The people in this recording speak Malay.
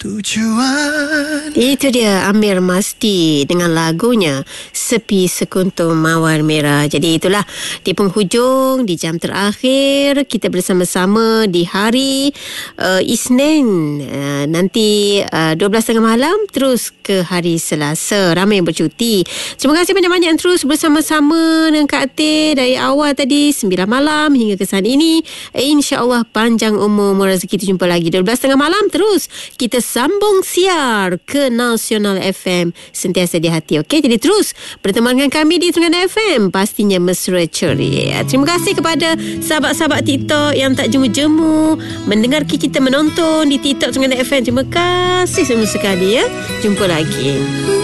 tujuan. Itu dia Amir Masdi dengan lagunya Sepi Sekuntum Mawar Merah. Jadi itulah di penghujung, di jam terakhir kita bersama-sama di hari Isnin, nanti 12.30 malam terus ke hari Selasa. Ramai yang bercuti. Terima kasih banyak-banyak yang terus bersama-sama dengan Kak Teh dari awal tadi 9 malam hingga ke saat ini. InsyaAllah panjang umur rezeki. Kita jumpa lagi 12.30 malam. Terus kita sambung siar ke Nasional FM sentiasa di hati. Okey, jadi terus berteman dengan kami di Terengganu FM, pastinya mesra ceria. Terima kasih kepada sahabat-sahabat TikTok yang tak jemu-jemu mendengar kita menonton di TikTok Terengganu FM. Terima kasih semua sekali ya. Jumpa lagi.